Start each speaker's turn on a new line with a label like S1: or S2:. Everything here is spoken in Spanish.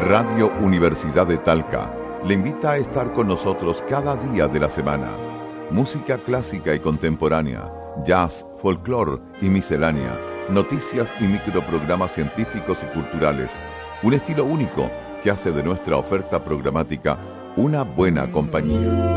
S1: Radio Universidad de Talca le invita a estar con nosotros cada día de la semana. Música clásica y contemporánea, jazz, folclore y miscelánea, noticias y microprogramas científicos y culturales. Un estilo único que hace de nuestra oferta programática una buena compañía.